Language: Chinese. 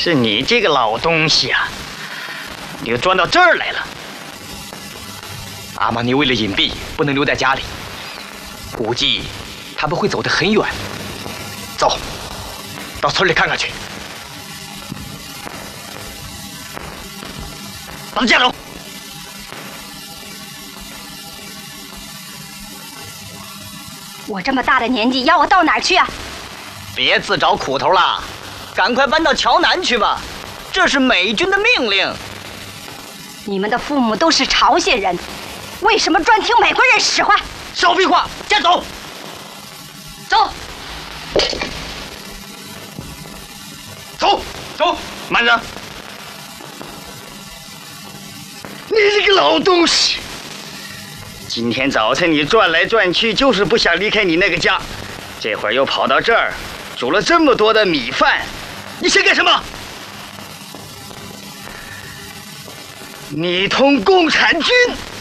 是你这个老东西啊！你又钻到这儿来了。 阿玛尼为了隐蔽，不能留在家里，估计他们会走得很远。走，到村里看看去。 把他架走！ 我这么大的年纪，要我到哪儿去啊？ 别自找苦头了，赶快搬到桥南去吧，这是美军的命令。 你们的父母都是朝鲜人，为什么专听美国人使唤？ 少废话，架走！走！ 走走， 慢着！你这个老东西！今天早晨你转来转去，就是不想离开你那个家，这会儿又跑到这儿，煮了这么多的米饭，你想干什么？你同共产军！